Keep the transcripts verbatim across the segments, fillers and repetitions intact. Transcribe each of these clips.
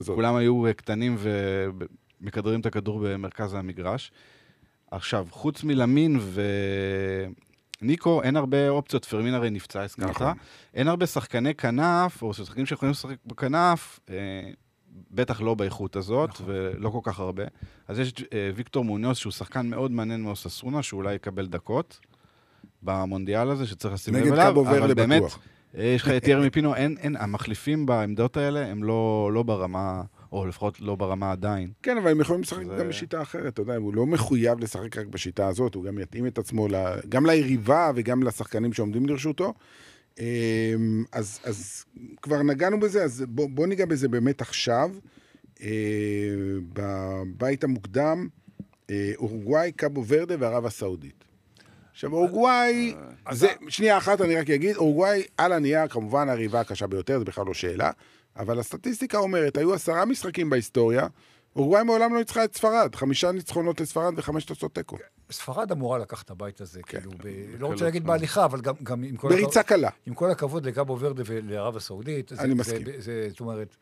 כולם היו קטנים ומקדרים את הכדור במרכז המגרש. עכשיו, חוץ מלמין וניקו, אין הרבה אופציות, פרמין הרי נפצע, הזכרת. נכון. אין הרבה שחקני כנף, או שחקנים שיכולים לשחק בכנף, בטח לא באיכות הזאת, נכון. ולא כל כך הרבה. אז יש ויקטור מוניוס, שהוא שחקן מאוד מעניין מאוססונה, שאולי יקבל דקות במונדיאל הזה, שצריך לשים לב אליו, אבל באמת, יש לך את ירמי פינו, אין, אין, המחליפים בעמדות האלה, הם לא, לא ברמה, או לפחות לא ברמה עדיין. כן, אבל הם יכולים לשחק זה... גם בשיטה אחרת, אתה יודע, הוא לא מחויב לשחק רק בשיטה הזאת, הוא גם יתאים את עצמו, גם ליריבה וגם לשחקנים שעומדים לרשותו. אז, אז כבר נגענו בזה, אז בוא, בוא ניגע בזה באמת עכשיו, בבית המוקדם, אורוגוואי, קאבו ורדה וערב הסעודית. עכשיו, אורוגוואי, זה, שנייה אחת אני רק אגיד, אורוגוואי על הנייר, כמובן הריבה הקשה ביותר, זה בכלל לא שאלה, אבל הסטטיסטיקה אומרת, היו עשרה משחקים בהיסטוריה, אורוגוואי מעולם לא ניצחה את ספרד, חמישה ניצחונות לספרד וחמש תוצאות תיקו. ספרד אמורה לקחת את הבית הזה, כאילו, לא רוצה להגיד בהליכה, אבל גם עם כל בריצה קלה. עם כל הכבוד לקאבו ורדה ולערב הסעודית, אני מסכים. זאת אומרת,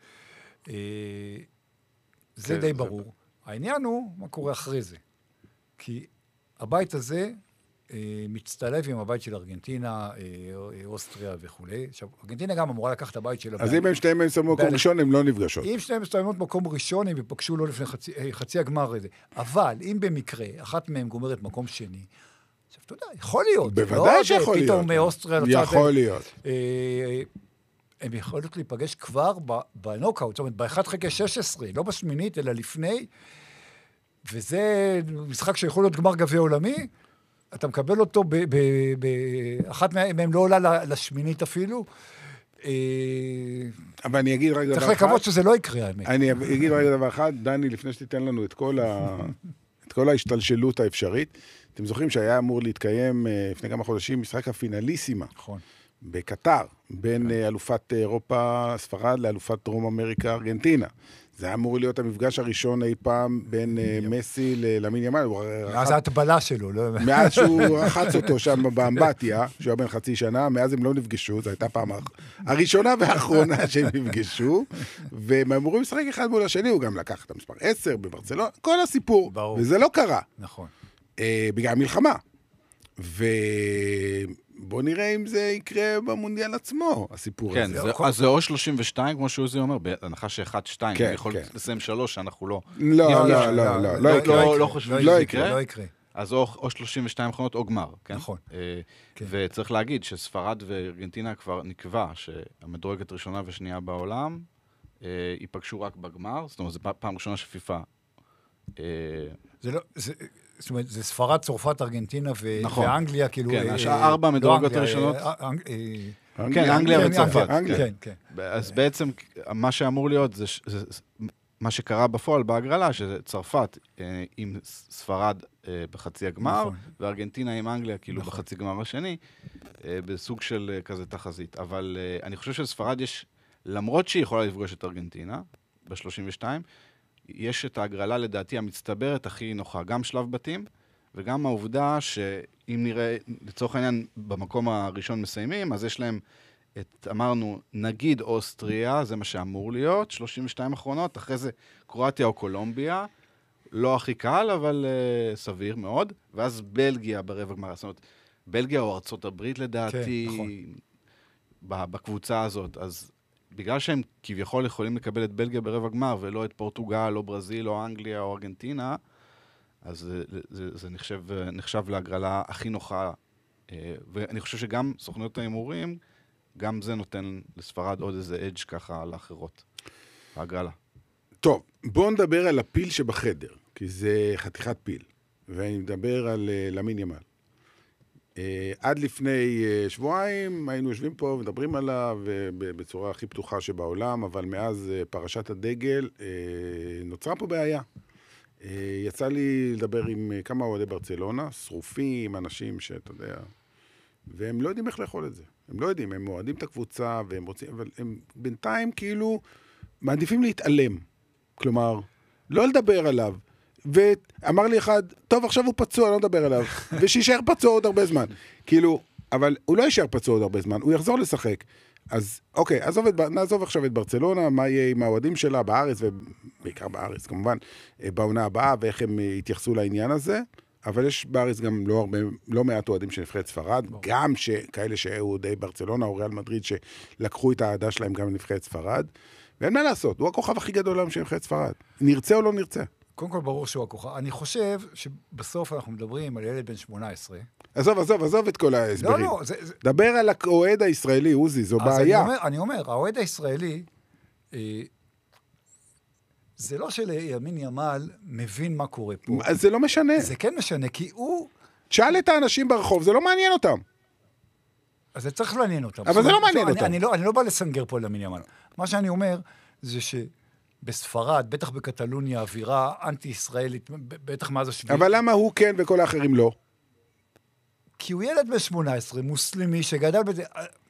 זה די ברור. העניין הוא מה קורה אחרי זה. כי הבית הזה מצטלב עם הבית של ארגנטינה, אוסטריה וכו'. עכשיו, ארגנטינה גם אמורה לקחת את הבית שלה. אז אם הם שתיים מסיימות מקום ראשון, הם לא נפגשות. אם שתיים מסיימות מקום ראשון, הם יפגשו לא לפני חצי הגמר הזה. אבל אם במקרה, אחת מהם גומרת מקום שני, עכשיו, אתה יודע, יכול להיות. בוודאי שיכול להיות. פתאום מאוסטריה... יכול להיות. הם יכולות להיפגש כבר בנוקאוט, זאת אומרת, ב-אחד חלקי שש עשרה, לא בשמינית, אלא לפני, וזה משחק שיכול להיות גמר גביע עולמי, אתה מקבל אותו, באחת מהם לא עולה לשמינית אפילו, אבל אני אגיד רק דבר אחד. צריך לקוות שזה לא יקרה, האמת. אני אגיד רק דבר אחד, דני, לפני שתיתן לנו את כל ה... את כל ההשתלשלות האפשרית, אתם זוכרים שהיה אמור להתקיים לפני כמה חודשים משחק הפינליסימה. נכון. בקטר, בין אלופת אירופה ספרד לאלופת דרום אמריקה ארגנטינה. זה היה אמור להיות המפגש הראשון אי פעם בין מסי ללמין ימל. מאז ההטבלה שלו. מאז שהוא רחץ אותו שם באמבטיה, שהוא היה בן חצי שנה, מאז הם לא נפגשו, זו הייתה פעם הראשונה והאחרונה שהם נפגשו, והם אמורים לשחק אחד מול השני, הוא גם לקח את המספר עשר בברצלונה, כל הסיפור, וזה לא קרה. נכון. בגלל מלחמה. ו... בוא נראה אם זה יקרה במונדיאל עצמו, הסיפור כן, הזה. כן, אז זה או שלושים ושתיים, כמו שעוזי אומר, בהנחה ש-אחת שתיים, כן, יכול כן. לסיים שלוש, שאנחנו לא... לא, לא, לא, לא, לא יקרה. לא חושבים לא שזה יקרה. יקרה? לא יקרה. אז או שלושים ושתיים מכונות או גמר, כן? נכון. וצריך להגיד שספרד וארגנטינה כבר נקבע שהמדורגת ראשונה ושנייה בעולם ייפגשו רק בגמר, זאת אומרת, זו פעם ראשונה שפיפה. זה לא... זאת אומרת, זה ספרד, צרפת, ארגנטינה ואנגליה, כאילו... כן, השעה ארבע המדורגות הראשונות. כן, אנגליה וצרפת. כן, כן. אז בעצם, מה שאמור להיות, זה מה שקרה בפועל בהגרלה, שצרפת עם ספרד בחצי הגמר, וארגנטינה עם אנגליה, כאילו בחצי גמר השני, בסוג של כזה תחזית. אבל אני חושב שספרד יש, למרות שהיא יכולה לפגוש את ארגנטינה, ב-שלושים ושתיים, יש את ההגרלה לדעתי המצטברת הכי נוחה, גם שלב בתים, וגם העובדה שאם נראה, לצורך העניין, במקום הראשון מסיימים, אז יש להם את, אמרנו, נגיד אוסטריה, זה מה שאמור להיות, שלושים ושתיים אחרונות, אחרי זה קרואטיה או קולומביה, לא הכי קל, אבל uh, סביר מאוד, ואז בלגיה ברבע גמר, זאת אומרת, בלגיה או ארצות הברית לדעתי, כן, נכון. בקבוצה הזאת, אז... בגלל שהם כביכול יכולים לקבל את בלגיה ברבע גמר, ולא את פורטוגל, או ברזיל, או אנגליה, או ארגנטינה, אז זה, זה, זה נחשב, נחשב להגרלה הכי נוחה. ואני חושב שגם סוכנויות ההימורים, גם זה נותן לספרד עוד איזה אדג' ככה לאחרות. ההגרלה. טוב, בואו נדבר על הפיל שבחדר, כי זה חתיכת פיל. ואני מדבר על למין ימל. עד לפני שבועיים היינו יושבים פה ומדברים עליו בצורה הכי פתוחה שבעולם, אבל מאז פרשת הדגל נוצרה פה בעיה. יצא לי לדבר עם כמה אוהדי ברצלונה, שרופים, אנשים שאתה יודע, והם לא יודעים איך לאכול את זה. הם לא יודעים, הם אוהדים את הקבוצה והם רוצים, אבל הם בינתיים כאילו מעדיפים להתעלם. כלומר, לא לדבר עליו. ואמר לי אחד, טוב, עכשיו הוא פצוע, לא נדבר עליו, ושישאר פצוע עוד הרבה זמן. כאילו, אבל הוא לא יישאר פצוע עוד הרבה זמן, הוא יחזור לשחק. אז אוקיי, עזוב את, נעזוב עכשיו את ברצלונה, מה יהיה עם האוהדים שלה בארץ, ובעיקר בארץ כמובן, בעונה הבאה, ואיך הם יתייחסו לעניין הזה, אבל יש בארץ גם לא, הרבה, לא מעט אוהדים של נבחרת ספרד, בוא. גם כאלה שאוהדי ברצלונה או ריאל מדריד, שלקחו את האהדה שלהם גם לנבחרת ספרד, ואין מה לעשות, הוא הכוכב הכי גדול היום של נבחרת ספרד. נרצה או לא נרצה? קודם כל ברור שהוא הכוכב. אני חושב שבסוף אנחנו מדברים על ילד בן שמונה עשרה. עזוב, עזוב, עזוב את כל ההסברים. לא, לא, זה, זה... דבר על האוהד הישראלי, עוזי, זו בעיה. אני אומר, אני אומר, האוהד הישראלי, אה, זה לא שלימין ימל מבין מה קורה פה. זה לא משנה. זה כן משנה, כי הוא... שאל את האנשים ברחוב, זה לא מעניין אותם. אז זה צריך לעניין אותם. אבל זה לא מעניין אני, אותם. אני, אני, לא, אני לא בא לסנגר פה לימין ימל. מה שאני אומר, זה שבספרד, בטח בקטלוניה, אווירה אנטי-ישראלית, בטח מאז השביעי. אבל למה הוא כן וכל האחרים לא? כי הוא ילד ב-שמונה עשרה, מוסלמי, שגדל בזה...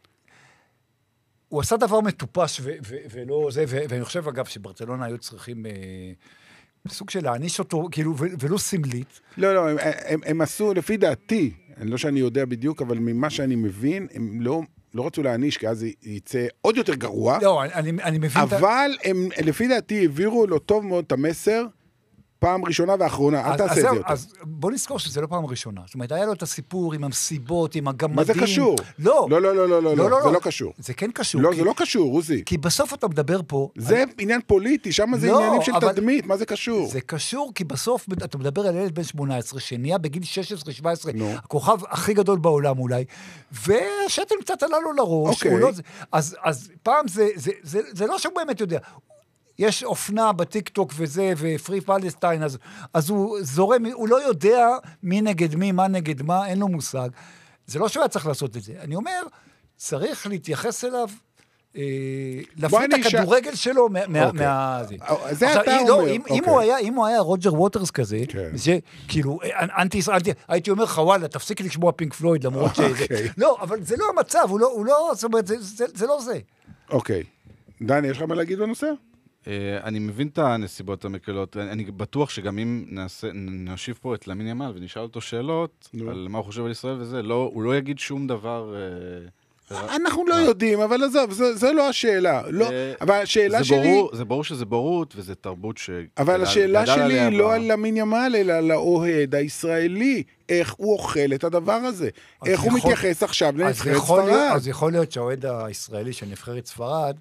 הוא עשה דבר מטופש ו- ו- ולא זה, ו- ואני חושב, אגב, שברצלונה היו צריכים אה, סוג של להעניש אותו, כאילו, ו- ולא סמלית. לא, לא, הם, הם, הם עשו, לפי דעתי, אני לא שאני יודע בדיוק, אבל ממה שאני מבין, הם לא, לא רצו להעניש, כי אז יצא עוד יותר גרוע. לא, אני, אני מבין... אבל הם, לפי דעתי, העבירו לו טוב מאוד את המסר, פעם ראשונה ואחרונה, אל תעשה את זה יותר. אז בוא נזכור שזה לא פעם ראשונה. זאת אומרת, היה לו את הסיפור עם המסיבות, עם הגמדים. מה זה קשור? לא. לא, לא, לא, לא, לא, זה לא קשור. זה כן קשור. לא, זה לא קשור, עוזי. כי בסוף אתה מדבר פה... זה עניין פוליטי, שם זה עניינים של תדמית, מה זה קשור? זה קשור, כי בסוף אתה מדבר על ילד בן שמונה עשרה, שנהיה בגיל שש עשרה שבע עשרה, הכוכב הכי גדול בעולם אולי, ושתן קצת עלה לו לראש. אז פעם זה לא שהוא באמת יודע... יש אופנה בטיקטוק וזה, ופרי פלסטיין, אז, אז הוא זורם, הוא לא יודע מי נגד מי, מה נגד מה, אין לו מושג. זה לא שהוא היה צריך לעשות את זה. אני אומר, צריך להתייחס אליו, אה, להפריד את הכדורגל ש... שלו מה... אוקיי. מה זה. זה עכשיו, אתה לא, אומר. אם, אוקיי. אם, הוא היה, אם הוא היה רוג'ר ווטרס כזה, כן. שכאילו, אנטי ישראל, הייתי אומר לך, וואלה, תפסיק לשמוע פינק פלויד, למרות שזה... אוקיי. לא, אבל זה לא המצב, הוא לא, הוא לא, זאת אומרת, זה, זה, זה לא זה. אוקיי. דני, יש לך מה להגיד בנושא? אני מבין את הנסיבות המקלות, אני בטוח שגם אם נשיב פה את למין ימל ונשאל אותו שאלות על מה הוא חושב על ישראל וזה, הוא לא יגיד שום דבר... אנחנו לא יודעים, אבל עזוב, זו לא השאלה. אבל השאלה שלי... זה ברור שזה בורות וזה תרבות ש... אבל השאלה שלי היא לא על למין ימל, אלא על האוהד הישראלי, איך הוא אוכל את הדבר הזה, איך הוא מתייחס עכשיו לנבחרת ספרד. אז יכול להיות שהאוהד הישראלי של נבחרת ספרד,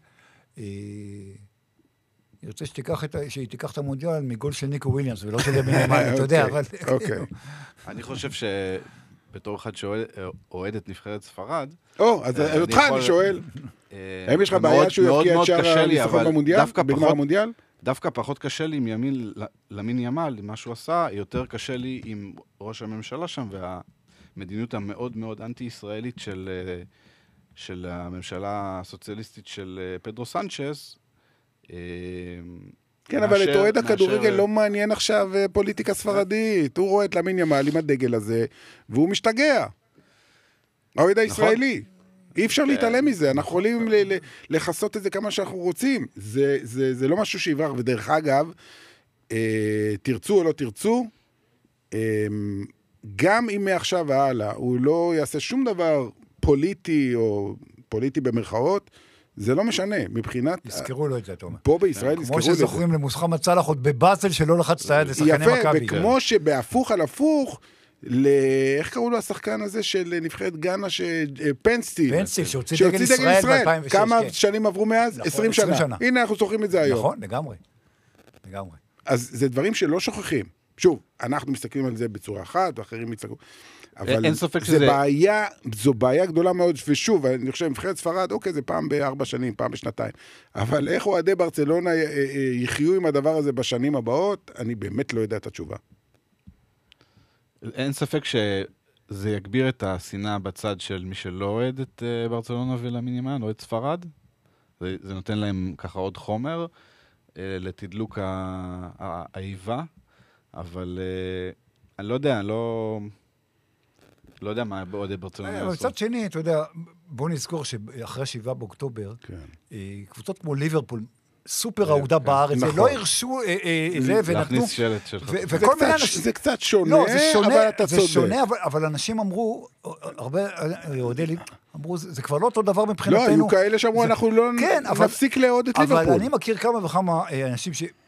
אני רוצה שהיא תיקח את המונדיאל מגול של ניקו וויליאמס, ולא של ימין ימל, אתה יודע, אבל... אוקיי. אני חושב שבתור אחד שאוהד את נבחרת ספרד... או, אז אותך אני שואל. האם יש לך בעיה שהוא יפקיע את שער הניצחון במונדיאל? בגמר המונדיאל? דווקא פחות קשה לי עם ימין למין ימל, עם מה שהוא עשה, יותר קשה לי עם ראש הממשלה שם, והמדיניות המאוד מאוד אנטי-ישראלית של הממשלה הסוציאליסטית של פדרו סנצ'ס, כן, אבל את אוהד הכדורגל לא מעניין עכשיו פוליטיקה ספרדית. הוא רואה את למין ימל עם הדגל הזה, והוא משתגע. האוהד הישראלי. אי אפשר להתעלם מזה. אנחנו יכולים לחסות את זה כמה שאנחנו רוצים. זה לא משהו שיברח. ודרך אגב, תרצו או לא תרצו, גם אם מעכשיו והלאה הוא לא יעשה שום דבר פוליטי או פוליטי במרכאות, זה לא משנה, מבחינת... יזכרו לו את זה, אתה אומר. פה בישראל יזכרו את זה. כמו שזוכרים למוחמד סלאח עוד בבאזל שלא לחץ את היד לשחקני מכבי. יפה, וכמו שבהפוך על הפוך, איך קראו לו השחקן הזה של נבחרת גאנה, פנסטיל. פנסטיל, שהוציא דגל ישראל ב-אלפיים ושש. כמה שנים עברו מאז? עשרים שנה. הנה, אנחנו זוכרים את זה היום. נכון, לגמרי. לגמרי. אז זה דברים שלא שוכחים. שוב, אנחנו מסתכלים על זה בצורה אחת, ואחרים מסתכלו... אבל אין ספק שזה... בעיה, זו בעיה גדולה מאוד, ושוב, אני חושב, מבחרת ספרד, אוקיי, זה פעם בארבע שנים, פעם בשנתיים, אבל איך אוהדי ברצלונה יחיו עם הדבר הזה בשנים הבאות, אני באמת לא יודע את התשובה. אין ספק שזה יגביר את השנאה בצד של מי שלא אוהד את ברצלונה ולמין ימל, או את ספרד. זה, זה נותן להם ככה עוד חומר לתדלוק האיבה, אבל אני לא יודע, אני לא... לא יודע מה אוהדי ברצלונה יעשו. אבל מצד שני, אתה יודע, בוא נזכור שאחרי שבעה באוקטובר, קבוצות כמו ליברפול סופר אהודה בארץ, נכון. ולא הרשו אה, אה, זה, ונתנו... להכניס שלט שלך. ו- זה וכל מיני קצת- אנשים... זה קצת שונה, לא, זה שונה, אבל אתה זה צודק. שונה, אבל, אבל אנשים אמרו, הרבה, אוהדי, אמרו, זה, זה כבר לא אותו דבר מבחינתנו. לא, היו כאלה שאמרו, זה, אנחנו לא כן, אבל, נפסיק לעוד את ליברפול. אבל אני מכיר כמה וכמה אנשים ש...